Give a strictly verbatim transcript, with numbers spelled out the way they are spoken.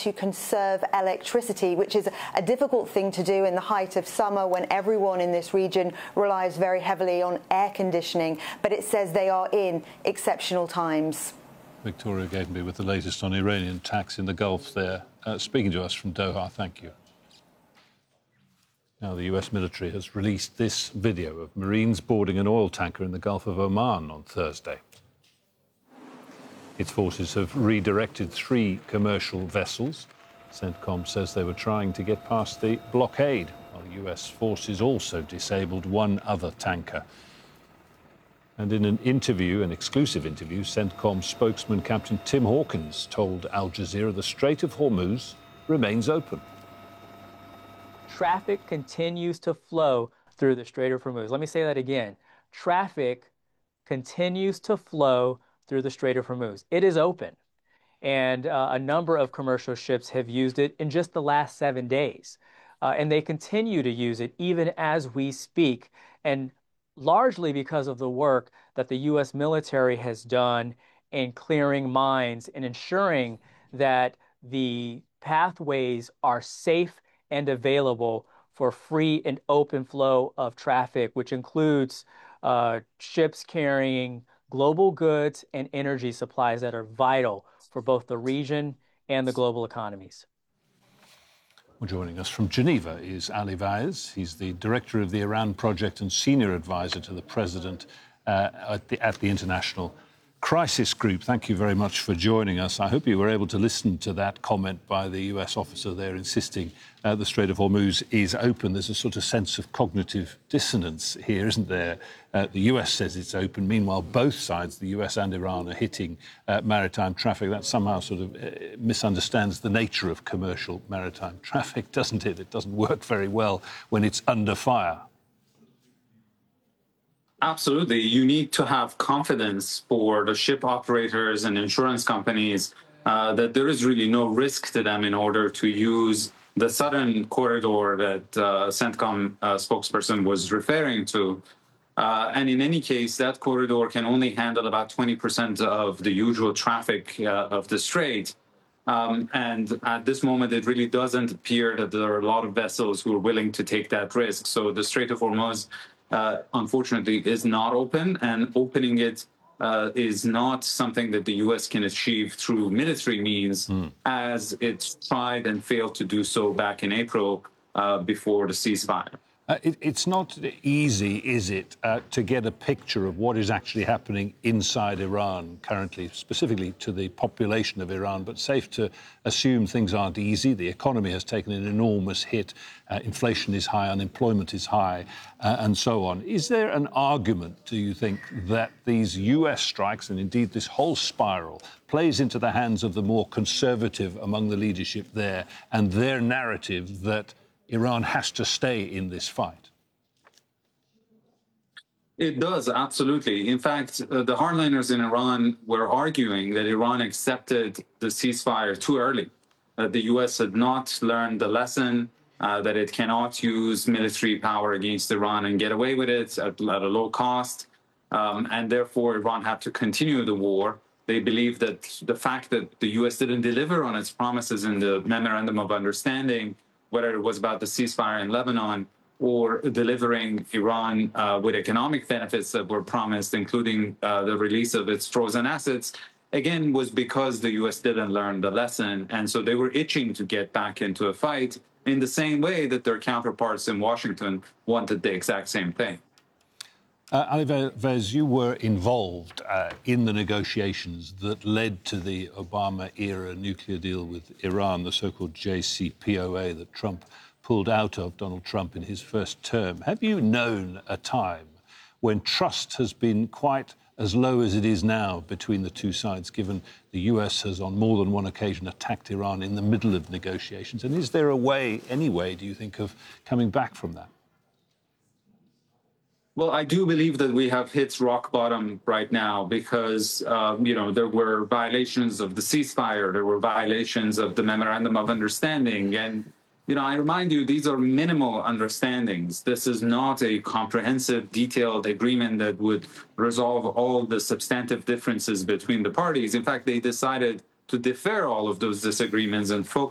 to conserve electricity, which is a difficult thing to do in the height of summer when everyone in this region relies very heavily on air conditioning. But it says they are in exceptional times. Victoria Gatenby with the latest on Iranian attacks in the Gulf there, uh, speaking to us from Doha. Thank you. Now, the U S military has released this video of Marines boarding an oil tanker in the Gulf of Oman on Thursday. Its forces have redirected three commercial vessels. CENTCOM says they were trying to get past the blockade, while U S forces also disabled one other tanker. And in an interview, an exclusive interview, CENTCOM spokesman Captain Tim Hawkins told Al Jazeera the Strait of Hormuz remains open. Traffic continues to flow through the Strait of Hormuz. Let me say that again. Traffic continues to flow through the Strait of Hormuz. It is open, and uh, a number of commercial ships have used it in just the last seven days. Uh, and they continue to use it even as we speak, and largely because of the work that the U S military has done in clearing mines and ensuring that the pathways are safe and available for free and open flow of traffic, which includes uh, ships carrying global goods and energy supplies that are vital for both the region and the global economies. Well, joining us from Geneva is Ali Vaez. He's the director of the Iran Project and senior advisor to the president uh, at, the, at the International Crisis Group. Thank you very much for joining us. I hope you were able to listen to that comment by the U S officer there insisting uh, the Strait of Hormuz is open. There's a sort of sense of cognitive dissonance here, isn't there? Uh, the U S says it's open. Meanwhile, both sides, the U S and Iran, are hitting uh, maritime traffic. That somehow sort of uh, misunderstands the nature of commercial maritime traffic, doesn't it? It doesn't work very well when it's under fire. Absolutely. You need to have confidence for the ship operators and insurance companies uh, that there is really no risk to them in order to use the southern corridor that uh, CENTCOM uh, spokesperson was referring to. Uh, and in any case, that corridor can only handle about twenty percent of the usual traffic uh, of the strait. Um, and at this moment, it really doesn't appear that there are a lot of vessels who are willing to take that risk. So the Strait of Hormuz, Uh, unfortunately, is not open, and opening it uh, is not something that the U S can achieve through military means, mm. as it's tried and failed to do so back in April uh, before the ceasefire. Uh, it, it's not easy, is it, uh, to get a picture of what is actually happening inside Iran currently, specifically to the population of Iran, but safe to assume things aren't easy. The economy has taken an enormous hit. Uh, inflation is high, unemployment is high, uh, and so on. Is there an argument, do you think, that these U S strikes, and indeed this whole spiral, plays into the hands of the more conservative among the leadership there and their narrative that Iran has to stay in this fight? It does, absolutely. In fact, uh, the hardliners in Iran were arguing that Iran accepted the ceasefire too early, that the U S had not learned the lesson, uh, that it cannot use military power against Iran and get away with it at, at a low cost, um, and therefore Iran had to continue the war. They believe that the fact that the U S didn't deliver on its promises in the Memorandum of Understanding, whether it was about the ceasefire in Lebanon or delivering Iran uh, with economic benefits that were promised, including uh, the release of its frozen assets, again, was because the U S didn't learn the lesson. And so they were itching to get back into a fight in the same way that their counterparts in Washington wanted the exact same thing. Uh, Ali Vaez, you were involved uh, in the negotiations that led to the Obama-era nuclear deal with Iran, the so-called J C P O A that Trump pulled out of, Donald Trump, in his first term. Have you known a time when trust has been quite as low as it is now between the two sides, given the U S has on more than one occasion attacked Iran in the middle of negotiations? And is there a way, any way, do you think, of coming back from that? Well, I do believe that we have hit rock bottom right now because, uh, you know, there were violations of the ceasefire, there were violations of the Memorandum of Understanding. And, you know, I remind you, these are minimal understandings. This is not a comprehensive, detailed agreement that would resolve all the substantive differences between the parties. In fact, they decided to defer all of those disagreements and focus